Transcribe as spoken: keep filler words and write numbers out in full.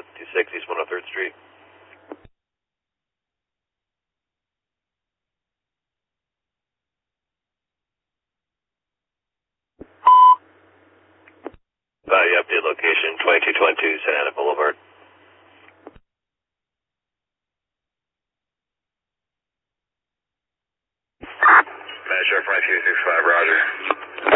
one two six East one hundred third Street. Value update location twenty-two twenty-two Santa Ana Boulevard. Measure five two six five, roger.